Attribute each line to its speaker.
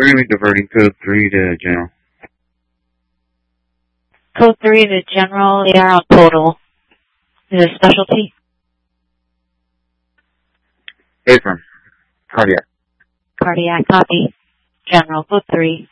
Speaker 1: We're going to be diverting code 3 to general.
Speaker 2: Code 3 to general, they are on total. Is it a specialty?
Speaker 1: Affirm. Cardiac.
Speaker 2: Cardiac, copy. General, code 3.